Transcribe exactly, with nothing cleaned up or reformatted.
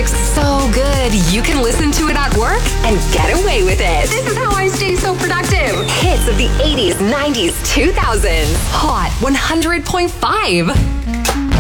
music's so good, you can listen to it at work and get away with it. This is how I stay so productive. Hits of the eighties, nineties, two thousands. Hot one hundred point five.